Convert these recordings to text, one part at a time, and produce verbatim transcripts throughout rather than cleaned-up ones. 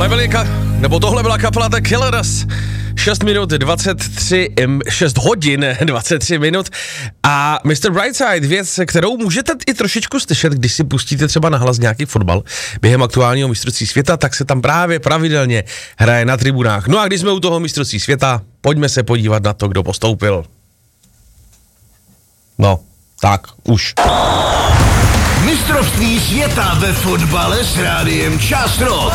Tohle byla, nebo tohle byla kapela The Killers. šest minut dvacet tři, šest hodin dvacet tři minut a mister Brightside, věc, kterou můžete i trošičku slyšet, když si pustíte třeba nahlas nějaký fotbal během aktuálního mistrovství světa, tak se tam právě pravidelně hraje na tribunách. No a když jsme u toho mistrovství světa, pojďme se podívat na to, kdo postoupil. No, tak, už. Mistrovství světa ve fotbale s rádiem Čas Rock.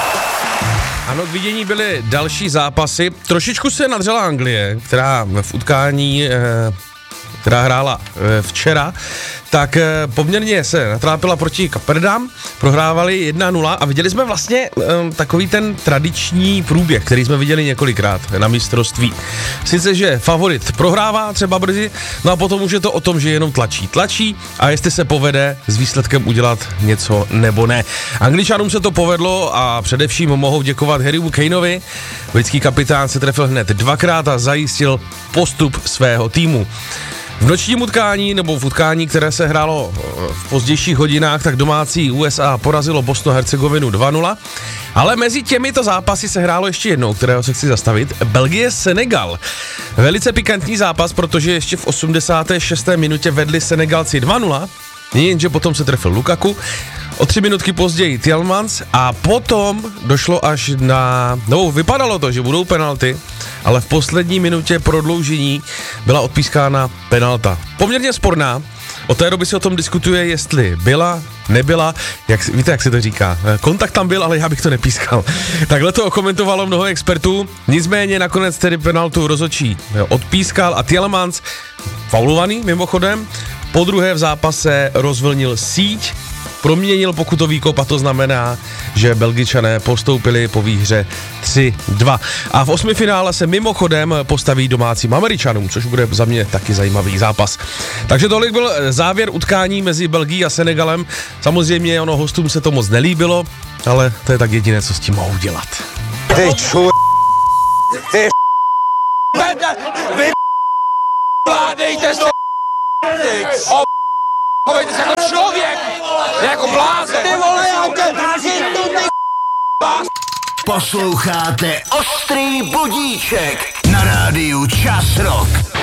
Ano, k vidění byly další zápasy. Trošičku se nadřela Anglie, která v utkání, která hrála včera, tak poměrně se natrápila proti Kapverdám, prohrávali jedna nula a viděli jsme vlastně takový ten tradiční průběh, který jsme viděli několikrát na mistrovství. Sice, že favorit prohrává třeba brzy, no a potom už je to o tom, že jenom tlačí, tlačí a jestli se povede s výsledkem udělat něco nebo ne. Angličanům se to povedlo a především mohou děkovat Harrymu Kaneovi. Britský kapitán se trefil hned dvakrát a zajistil postup svého týmu. V nočním utkání, nebo v utkání, které se hrálo v pozdějších hodinách, tak domácí U S A porazilo Bosnu a Hercegovinu dva nula, ale mezi těmito zápasy se hrálo ještě jednou, kterého se chci zastavit, Belgie-Senegal. Velice pikantní zápas, protože ještě v osmdesáté šesté minutě vedli Senegalci dva nula, jenže potom se trefil Lukaku, o tři minutky později Tielemans a potom došlo až na, no vypadalo to, že budou penalty, ale v poslední minutě prodloužení byla odpískána penalta. Poměrně sporná, od té doby se o tom diskutuje, jestli byla, nebyla, jak, víte, jak se to říká, kontakt tam byl, ale já bych to nepískal. Takhle to okomentovalo mnoho expertů, nicméně nakonec tedy penaltu rozhodčí odpískal a Tielemans, faulovaný mimochodem, po druhé v zápase rozvlnil síť, proměnil pokutový kop a to znamená, že Belgičané postoupili po výhře tři dva. A v osmifinále se mimochodem postaví domácím Američanům, což bude za mě taky zajímavý zápas. Takže tolik byl závěr utkání mezi Belgií a Senegalem. Samozřejmě ono hostům se to moc nelíbilo, ale to je tak jediné, co s tím mohou dělat. Ty ču... Ty vy... Vládejte se... O... Chovejte se jako člověk, jako blázen. Ty vole, já tě tu ty Posloucháte Ostrý budíček na rádiu Čas Rock.